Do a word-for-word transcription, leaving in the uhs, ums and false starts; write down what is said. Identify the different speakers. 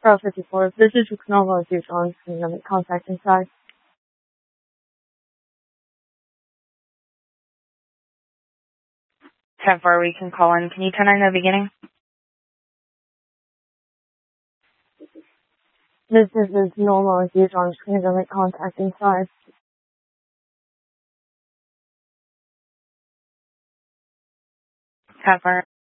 Speaker 1: Pro fifty-four. This is Nova due to on screen contact inside.
Speaker 2: ten four, we can call in. Can you turn on the beginning?
Speaker 1: This is normal due to on screen contact inside.
Speaker 2: ten four.